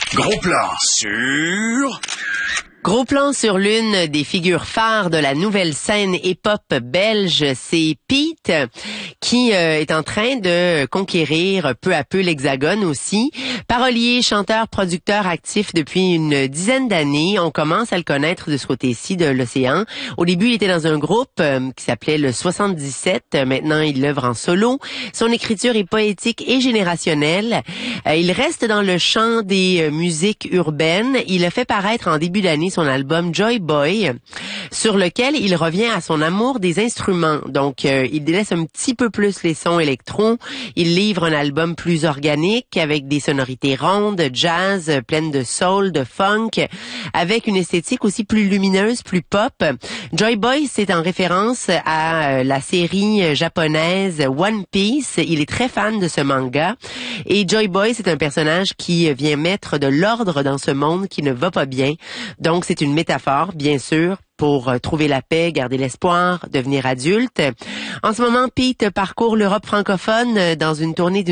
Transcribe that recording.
Gros plan sur... Gros plan sur l'une des figures phares de la nouvelle scène hip-hop belge, c'est Pete, qui est en train de conquérir peu à peu l'Hexagone aussi. Parolier, chanteur, producteur actif depuis une dizaine d'années, on commence à le connaître de ce côté-ci de l'océan. Au début, il était dans un groupe qui s'appelait le 77. Maintenant, il œuvre en solo. Son écriture est poétique et générationnelle. Il reste dans le champ des musiques urbaines. Il a fait paraître en début d'année son album Joy Boy, sur lequel il revient à son amour des instruments. Donc, il délaisse un petit peu plus les sons électro. Il livre un album plus organique, avec des sonorités rondes, jazz, pleines de soul, de funk, avec une esthétique aussi plus lumineuse, plus pop. Joy Boy, c'est en référence à la série japonaise One Piece. Il est très fan de ce manga. Et Joy Boy, c'est un personnage qui vient mettre de l'ordre dans ce monde qui ne va pas bien. Donc, c'est une métaphore, bien sûr, pour trouver la paix, garder l'espoir, devenir adulte. En ce moment, Pete parcourt l'Europe francophone dans une tournée